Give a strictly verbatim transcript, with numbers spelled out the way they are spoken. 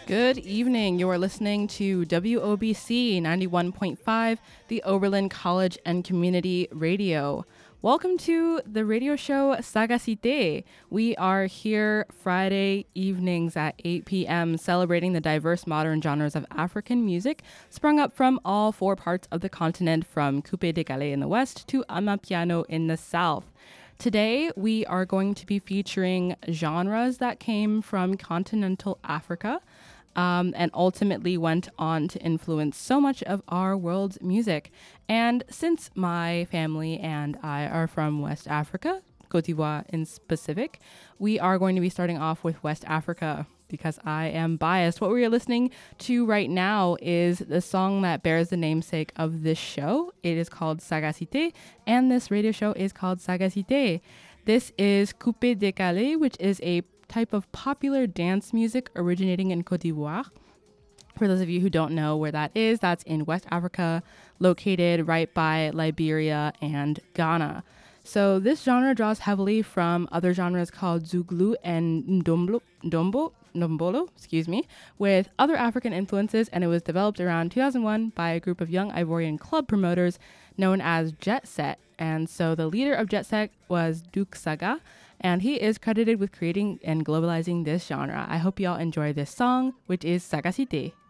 Good evening. You are listening to W O B C ninety-one point five, the Oberlin College and Community Radio. Welcome to the radio show Sagacité. We are here Friday evenings at eight p.m. celebrating the diverse modern genres of African music sprung up from all four parts of the continent, from Coupé décalé in the west to Amapiano in the south. Today, we are going to be featuring genres that came from continental Africa um, and ultimately went on to influence so much of our world's music. And since my family and I are from West Africa, Côte d'Ivoire in specific, we are going to be starting off with West Africa because I am biased. What we are listening to right now is the song that bears the namesake of this show. It is called Sagacité, and this radio show is called Sagacité. This is Coupé décalé, which is a type of popular dance music originating in Côte d'Ivoire. For those of you who don't know where that is, that's in West Africa, located right by Liberia and Ghana. So this genre draws heavily from other genres called Zouglou and Ndombo, Ndombo, Ndombolo, excuse me, with other African influences, and it was developed around two thousand one by a group of young Ivorian club promoters known as Jet Set. And so the leader of Jet Set was Duke Saga, and he is credited with creating and globalizing this genre. I hope y'all enjoy this song, which is Sagacité.